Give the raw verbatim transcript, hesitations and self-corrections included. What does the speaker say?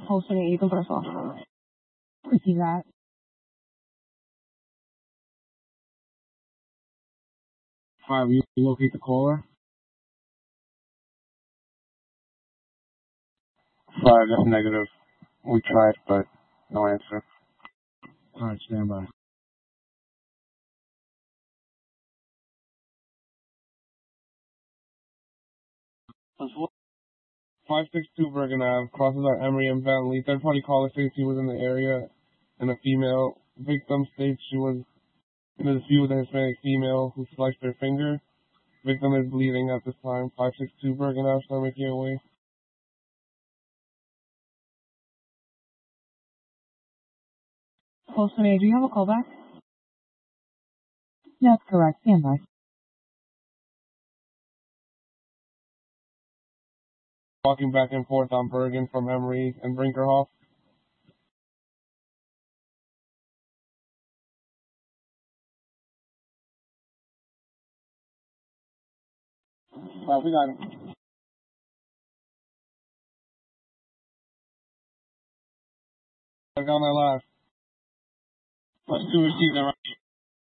Hosting it, you can press off. Receive that. Five, you locate the caller? Five, that's negative. We tried, but no answer. Alright, stand by. five six two Bergen Ave, crosses our Emory and Bentley. Third party caller states he was in the area and a female. Victim states she was in a dispute with a Hispanic female who sliced her finger. Victim is bleeding at this time. five six two Bergen Ave, start making your way. Hosting it, do you have a callback? That's correct. Stand by. Walking back and forth on Bergen from Emory and Brinkerhoff. Five, we got him. I got my last. Plus two received and